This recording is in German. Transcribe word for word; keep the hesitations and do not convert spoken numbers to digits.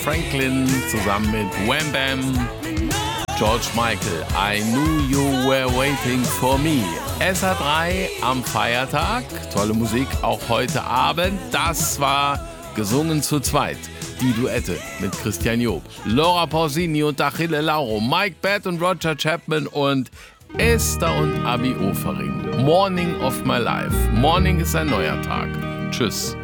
Franklin zusammen mit Wham Bam, George Michael, I Knew You Were Waiting For Me. S H drei am Feiertag, tolle Musik auch heute Abend, das war gesungen zu zweit. Die Duette mit Christian Job, Laura Pausini und Achille Lauro, Mike Batt und Roger Chapman und Esther und Abi Oferring. Morning of My Life. Morning ist ein neuer Tag. Tschüss.